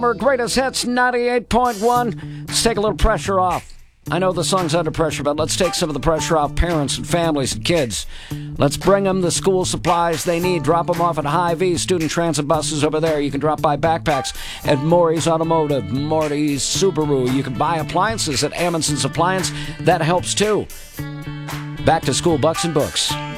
Greatest Hits 98.1. Let's take a little pressure off. I know the song's under pressure, but let's take some of the pressure off parents and families and kids. Let's bring them the school supplies they need. Drop them off at Hy-Vee student transit buses over there. You can drop by backpacks at Maury's Automotive, Maury's Subaru. You can buy appliances at Amundsen's Appliance. That helps too. Back to school, Bucks and Books.